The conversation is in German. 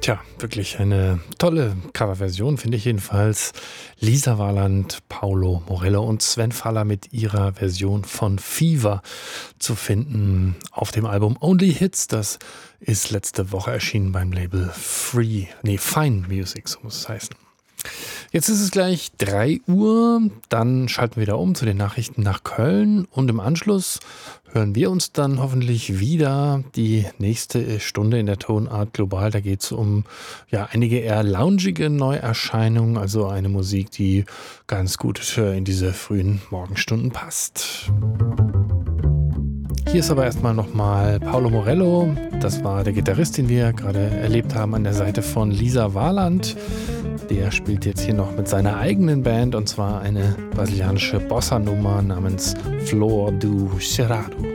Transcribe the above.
Tja, wirklich eine tolle Coverversion, finde ich jedenfalls. Lisa Warland, Paulo Morello und Sven Faller mit ihrer Version von Fever zu finden auf dem Album Only Hits. Das ist letzte Woche erschienen beim Label Fine Music, so muss es heißen. Jetzt ist es gleich 3 Uhr, dann schalten wir wieder um zu den Nachrichten nach Köln und im Anschluss hören wir uns dann hoffentlich wieder die nächste Stunde in der Tonart Global. Da geht es um einige eher loungige Neuerscheinungen, also eine Musik, die ganz gut in diese frühen Morgenstunden passt. Hier ist aber erstmal nochmal Paulo Morello. Das war der Gitarrist, den wir gerade erlebt haben an der Seite von Lisa Warland. Der spielt jetzt hier noch mit seiner eigenen Band und zwar eine brasilianische Bossa-Nummer namens Flor do Cerrado.